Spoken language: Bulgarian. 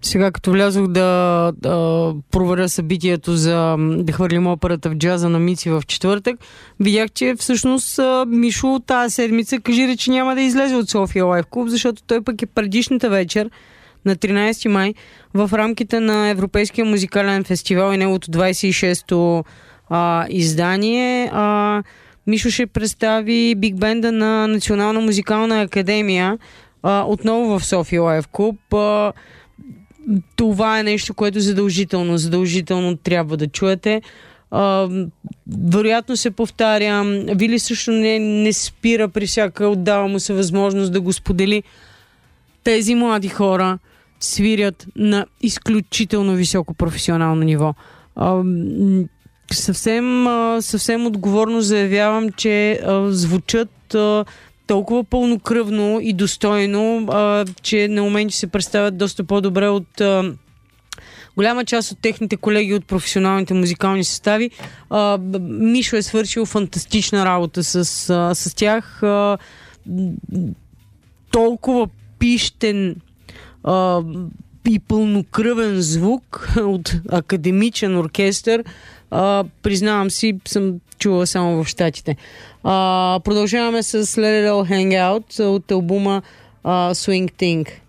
Сега като влязох да проверя събитието за да хвърлим операта в джаза на Мици в четвъртък, видях, че всъщност Мишо тази седмица кажи, че няма да излезе от София Лайф Клуб, защото той пък е предишната вечер на 13 май в рамките на Европейския музикален фестивал и неговото 26-то издание. Мишо ще представи биг бенда на Национална музикална академия отново в София Лайф Клуб. Това е нещо, което задължително трябва да чуете. Вероятно се повтарям. Вили също не спира при всяка, отдава му се възможност да го сподели. Тези млади хора свирят на изключително високо професионално ниво. Съвсем отговорно заявявам, че звучат толкова пълнокръвно и достойно, че на моменти се представят доста по-добре от голяма част от техните колеги от професионалните музикални състави. Мишо е свършил фантастична работа с тях. Толкова пищен и пълнокръвен звук от академичен оркестър, признавам си, съм чула само в щатите. Продължаваме с Let It All Hang Out от албума Swing Thing.